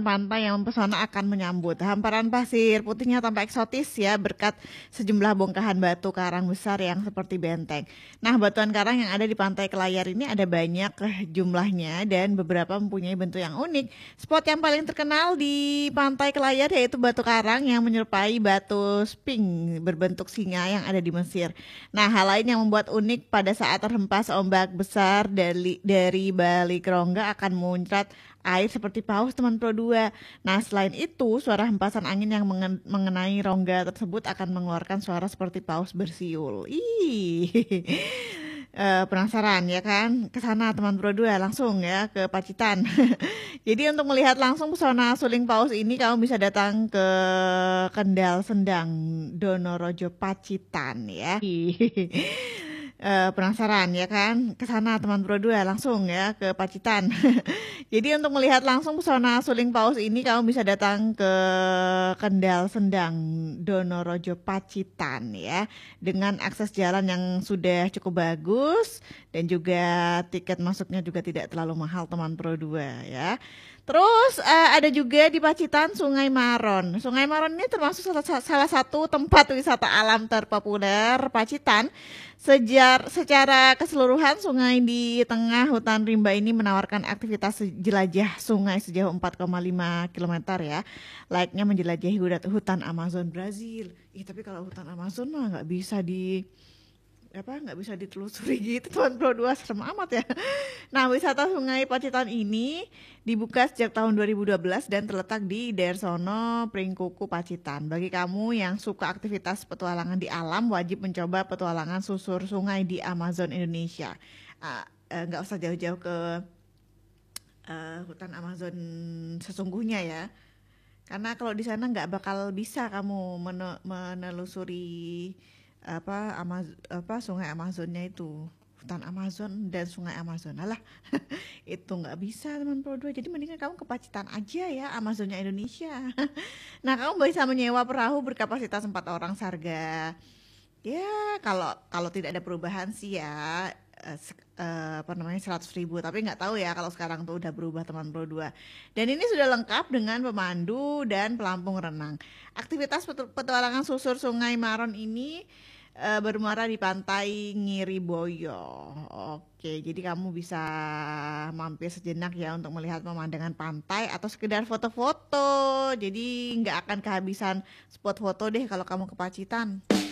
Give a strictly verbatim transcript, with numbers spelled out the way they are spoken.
pantai yang mempesona akan menyambut. Hamparan pasir putihnya tampak eksotis ya berkat sejumlah bongkahan batu karang besar yang seperti benteng. Nah, batuan karang yang ada di Pantai Kelayar ini ada banyak eh, jumlahnya dan beberapa mempunyai bentuk yang unik. Spot yang paling terkenal di Pantai Kelayar yaitu batu karang yang menyerupai batu sphinx berbentuk singa yang ada di Mesir. Nah, hal lain yang membuat unik pada saat terhempas ombak besar dari dari balik rongga akan muncrat air seperti paus teman Pro dua. Nah, selain itu, suara hempasan angin yang mengen- mengenai rongga tersebut akan mengeluarkan suara seperti paus bersiul. Ih. Eh, penasaran ya kan? Ke sana teman Pro dua langsung ya ke Pacitan. Jadi untuk melihat langsung pesona suling paus ini kamu bisa datang ke Kendal Sendang, Donorojo, Pacitan ya. Eh, penasaran ya kan? Ke sana teman Pro dua langsung ya ke Pacitan. Jadi untuk melihat langsung pesona suling paus ini kamu bisa datang ke Kendal Sendang, Donorojo, Pacitan ya. Dengan akses jalan yang sudah cukup bagus dan juga tiket masuknya juga tidak terlalu mahal teman Pro dua ya. Terus uh, ada juga di Pacitan Sungai Maron. Sungai Maron ini termasuk salah, salah satu tempat wisata alam terpopuler Pacitan. Sejar, secara keseluruhan sungai di tengah hutan rimba ini menawarkan aktivitas jelajah sungai sejauh empat koma lima kilometer ya. Layaknya menjelajahi hutan Amazon Brazil. Ih, tapi kalau hutan Amazon mah nggak bisa di apa nggak bisa ditelusuri gitu tuan Pro dua, serem amat ya. Nah, wisata Sungai Pacitan ini dibuka sejak tahun dua ribu dua belas dan terletak di Daersono, Pringkuku, Pacitan. Bagi kamu yang suka aktivitas petualangan di alam, wajib mencoba petualangan susur sungai di Amazon Indonesia. Uh, uh, nggak usah jauh-jauh ke uh, hutan Amazon sesungguhnya ya. Karena kalau di sana nggak bakal bisa kamu men- menelusuri apa Amaz apa sungai Amazonnya itu, hutan Amazon dan sungai Amazon. Alah, itu nggak bisa teman Pro dua. Jadi mendingan kamu ke Pacitan aja ya, Amazonnya Indonesia. Nah, kamu bisa menyewa perahu berkapasitas empat orang sarga. Ya, kalau kalau tidak ada perubahan sih ya eh, eh, apa namanya seratus ribu, tapi nggak tahu ya kalau sekarang tuh udah berubah teman Pro dua. Dan ini sudah lengkap dengan pemandu dan pelampung renang. Aktivitas petu- petualangan susur Sungai Maron ini uh, bermuara di Pantai Ngiriboyo. Oke, jadi kamu bisa mampir sejenak ya untuk melihat pemandangan pantai atau sekedar foto-foto. Jadi nggak akan kehabisan spot foto deh kalau kamu ke Pacitan.